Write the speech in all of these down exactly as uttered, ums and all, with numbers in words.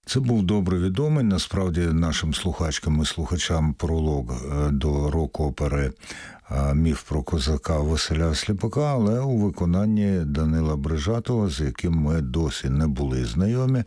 Це був добре відомий, насправді, нашим слухачкам і слухачам пролог до рок-опери «Міф про козака» Василя Сліпака, але у виконанні Данила Брижатова, з яким ми досі не були знайомі.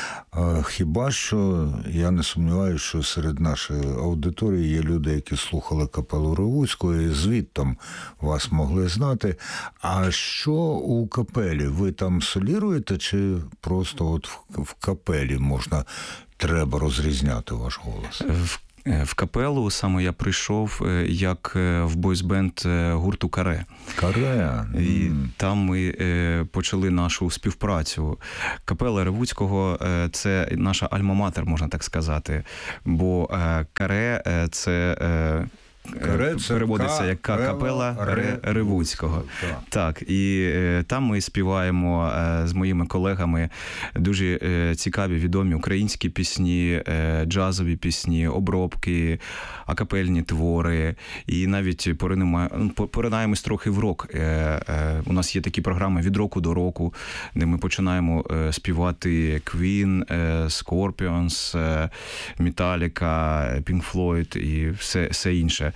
Хіба що, я не сумніваюся, що серед нашої аудиторії є люди, які слухали капелу Ревуцького і звідтам вас могли знати. А що у капелі? Ви там соліруєте чи просто от в капелі можна, треба розрізняти ваш голос? В В капелу саме я прийшов як в бойсбенд гурту «Каре». «Каре». І там ми почали нашу співпрацю. Капела Ревуцького – це наша альма-матер, можна так сказати. Бо «Каре» – це... Каре, це переводиться як капела Ре Ревуцького. Так. так, і е, там ми співаємо е, з моїми колегами дуже е, цікаві, відомі українські пісні, е, джазові пісні, обробки, акапельні твори. І навіть поринаємось трохи в рок. Е, е, у нас є такі програми «Від року до року», де ми починаємо е, співати Queen, е, Scorpions, е, Metallica, Pink Floyd і все, все інше.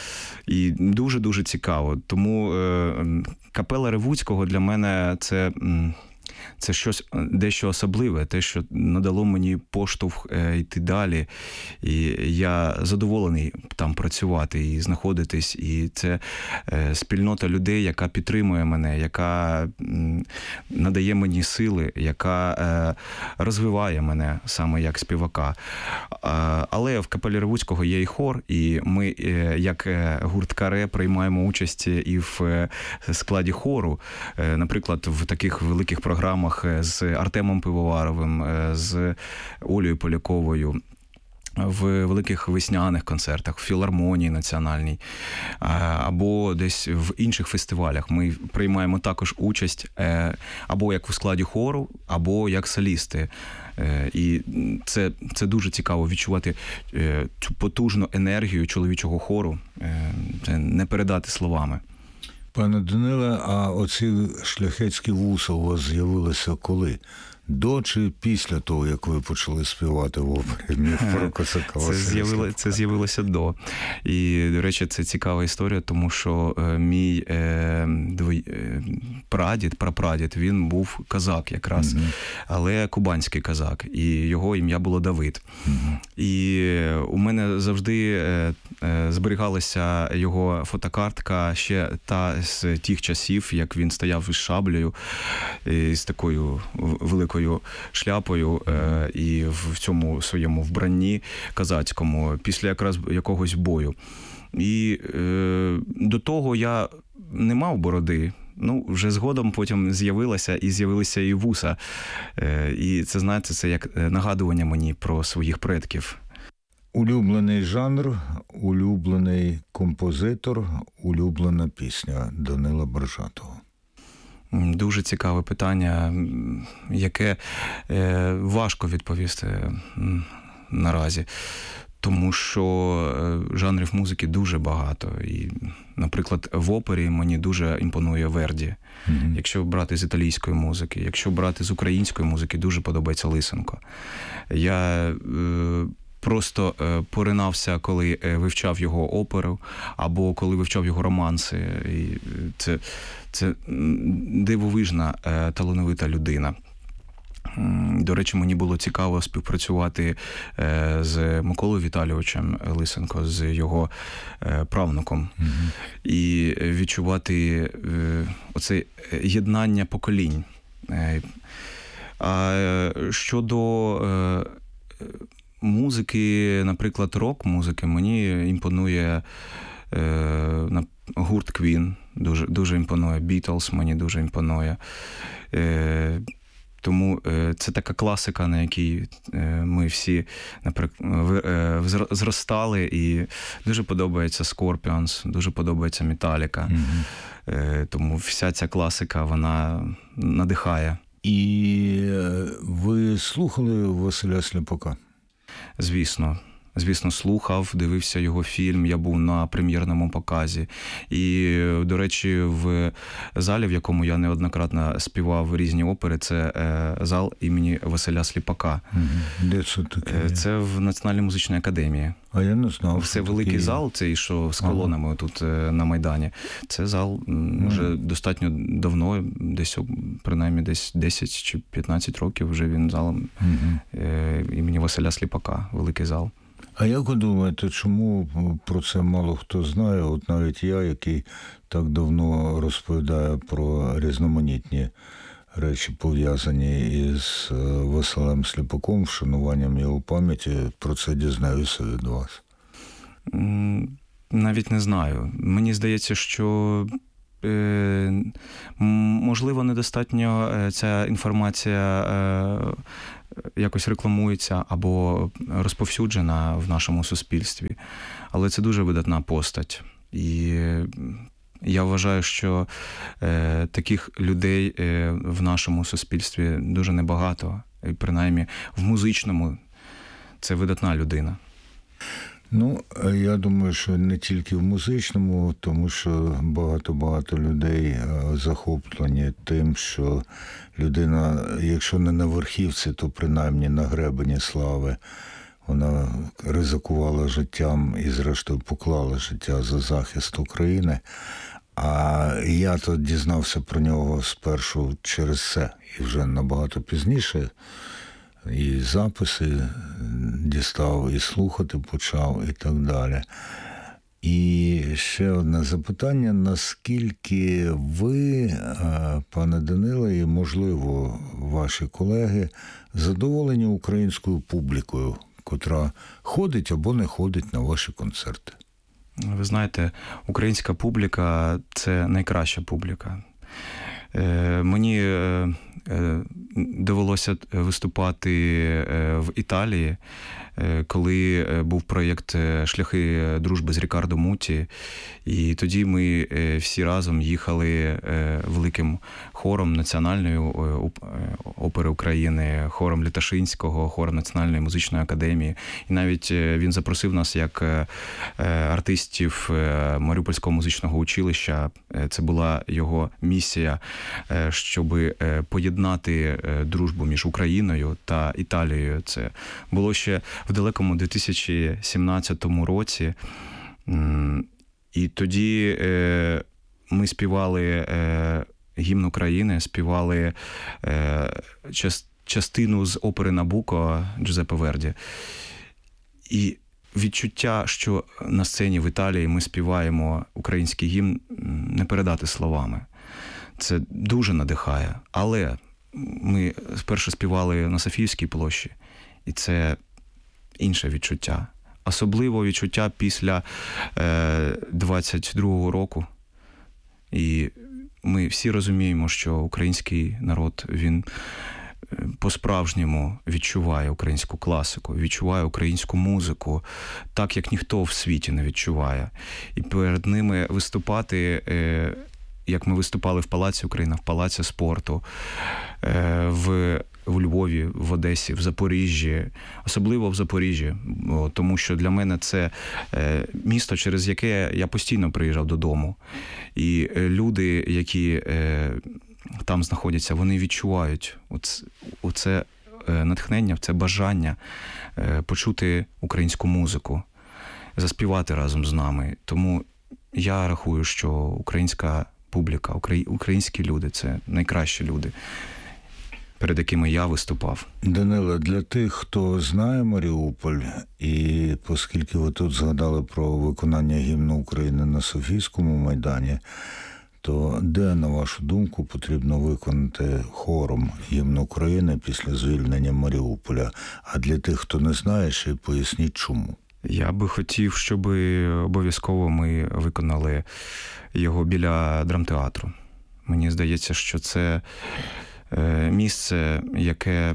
І дуже-дуже цікаво. Тому е, капела Ревуцького для мене це, це щось дещо особливе, те, що надало мені поштовх е, йти далі. І я задоволений там працювати і знаходитись. І це е, спільнота людей, яка підтримує мене, яка м, надає мені сили, яка е, розвиває мене саме як співака. А, але в капелі Ревуцького є і хор, і ми, е, як гурт «Каре», приймаємо участь і в е, складі хору. Е, наприклад, в таких великих програмах з Артемом Пивоваровим, з Олею Поляковою, в великих весняних концертах, в філармонії національній, або десь в інших фестивалях. Ми приймаємо також участь або як у складі хору, або як солісти. І це, це дуже цікаво відчувати цю потужну енергію чоловічого хору. Це не передати словами. Пане Даниле, а оці шляхетські вуса у вас з'явилися коли? До чи після того, як ви почали співати в опері «Міф про козака»? Це, з'явило, це з'явилося до. І, до речі, це цікава історія, тому що е, мій е, двой, е, прадід, прапрадід, він був козак якраз, угу. але кубанський козак, і його ім'я було Давид. Угу. І у мене завжди е, е, зберігалася його фотокартка ще та з тих часів, як він стояв із шаблею, з такою великою шляпою е, і в цьому своєму вбранні козацькому після якраз якогось бою. І е, до того я не мав бороди. Ну, вже згодом потім з'явилася і з'явилися і вуса. Е, і це, знаєте, це як нагадування мені про своїх предків. Улюблений жанр, улюблений композитор, улюблена пісня Данила Брижатова. Дуже цікаве питання, яке важко відповісти наразі, тому що жанрів музики дуже багато. І, наприклад, в опері мені дуже імпонує Верді. Mm-hmm. Якщо брати з італійської музики, якщо брати з української музики, дуже подобається Лисенко. Я просто поринався, коли вивчав його оперу, або коли вивчав його романси. І це, це дивовижна, талановита людина. До речі, мені було цікаво співпрацювати з Миколою Віталійовичем Лисенко, з його правнуком, mm-hmm. і відчувати оце єднання поколінь. А щодо музики, наприклад, рок-музики, мені імпонує е, гурт Queen, дуже, дуже імпонує, Beatles мені дуже імпонує. Е, тому е, це така класика, на якій е, ми всі, наприклад, е, зростали, і дуже подобається Scorpions, дуже подобається Metallica. Mm-hmm. Е, тому вся ця класика, вона надихає. І ви слухали Василя Сліпака? Звісно, звісно, слухав, дивився його фільм, я був на прем'єрному показі. І, до речі, в залі, в якому я неоднократно співав різні опери, це зал імені Василя Сліпака. Де це таке? Це в Національній музичній академії. А я не знав. Це великий є. Зал, цей, що з колонами ага. тут на Майдані. Це зал ага. вже достатньо давно, десь, принаймні, десь десять чи п'ятнадцять років вже він залом ага. імені Василя Сліпака, великий зал. А як ви думаєте, чому про це мало хто знає? От навіть я, який так давно розповідає про різноманітні речі, пов'язані із Василем Сліпаком, вшануванням його пам'яті, про це дізнаюся від вас. Навіть не знаю. Мені здається, що е, можливо недостатньо ця інформація е, якось рекламується або розповсюджена в нашому суспільстві. Але це дуже видатна постать. І я вважаю, що е, таких людей е, в нашому суспільстві дуже небагато. І принаймні в музичному це видатна людина. Ну, я думаю, що не тільки в музичному, тому що багато-багато людей захоплені тим, що людина, якщо не на верхівці, то принаймні на гребені слави. Вона ризикувала життям і, зрештою, поклала життя за захист України. А я то дізнався про нього спершу через це, і вже набагато пізніше і записи дістав, і слухати почав, і так далі. І ще одне запитання. Наскільки ви, пане Даниле, і, можливо, ваші колеги, задоволені українською публікою, котра ходить або не ходить на ваші концерти? Ви знаєте, українська публіка – це найкраща публіка. Мені довелося виступати в Італії, коли був проєкт «Шляхи дружби» з Рікардо Муті. І тоді ми всі разом їхали великим хором Національної опери України, хором Літашинського, хором Національної музичної академії. І навіть він запросив нас як артистів Маріупольського музичного училища. Це була його місія, щоб поєднати дружбу між Україною та Італією. Це було ще в далекому дві тисячі сімнадцятому році. І тоді ми співали гімн України, співали частину з опери «Набуко» Джузеппе Верді. І відчуття, що на сцені в Італії ми співаємо український гімн, не передати словами. Це дуже надихає. Але ми спершу співали на Софіївській площі, і це інше відчуття. Особливо відчуття після е, двадцять другого року. І ми всі розуміємо, що український народ, він по-справжньому відчуває українську класику, відчуває українську музику, так, як ніхто в світі не відчуває. І перед ними виступати, е, як ми виступали в Палаці Україна, в Палаці спорту, е, в у Львові, в Одесі, в Запоріжжі, особливо в Запоріжжі, тому що для мене це місто, через яке я постійно приїжджав додому. І люди, які там знаходяться, вони відчувають оце натхнення, це бажання почути українську музику, заспівати разом з нами. Тому я рахую, що українська публіка, українські люди – це найкращі люди, перед якими я виступав. Даниле, для тих, хто знає Маріуполь, і оскільки ви тут згадали про виконання гімну України на Софійському майдані, то де, на вашу думку, потрібно виконати хором гімн України після звільнення Маріуполя? А для тих, хто не знає, ще й поясніть, чому. Я би хотів, щоб обов'язково ми виконали його біля драмтеатру. Мені здається, що це місце, яке,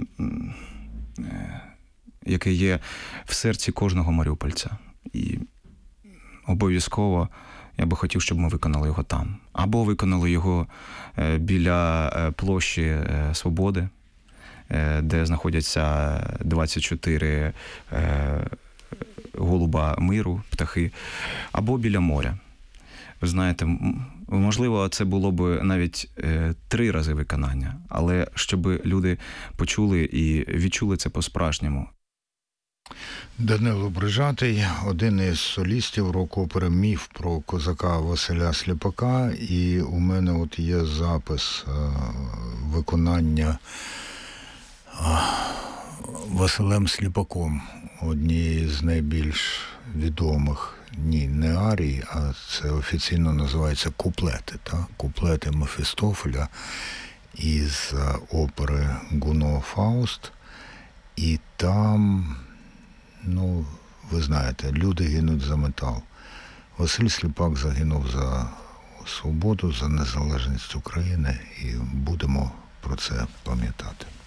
яке є в серці кожного маріупольця. І обов'язково я би хотів, щоб ми виконали його там. Або виконали його біля площі Свободи, де знаходяться двадцять чотири голуба миру, птахи, або біля моря. Ви знаєте, можливо, це було б навіть е, три рази виконання, але щоб люди почули і відчули це по-справжньому. Данило Брижатий, один із солістів рок-опери «Міф про козака Василя Сліпака». І у мене от є запис е, виконання е, Василем Сліпаком, однієї з найбільш відомих, ні, не арій, а це офіційно називається куплети, та? Куплети Мефістофеля із опери Гуно «Фауст». І там, ну, ви знаєте, люди гинуть за метал. Василь Сліпак загинув за свободу, за незалежність України, і будемо про це пам'ятати.